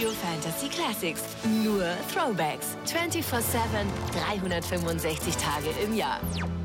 Radio Fantasy Classics. Nur Throwbacks. 24/7, 365 Tage im Jahr.